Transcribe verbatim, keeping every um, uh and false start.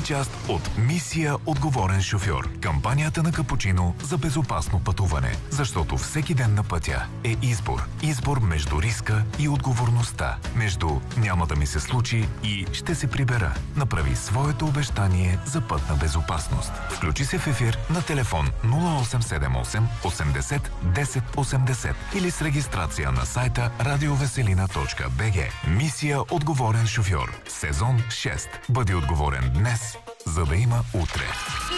част от Мисия отговорен шофьор. Кампанията на Капучино за безопасно пътуване. Защото всеки ден на пътя е избор. Избор между риска и отговорността. Между няма да ми се случи и ще се прибера. Направи своето обещание за пътна безопасност. Включи се в ефир на телефон нула осем седем осем осемдесет десет осемдесет или с регистрация на сайта радиовеселина точка бг. Мисия отговорен шофьор. Сезон шест. Бъди отговорен днес, за да има утре.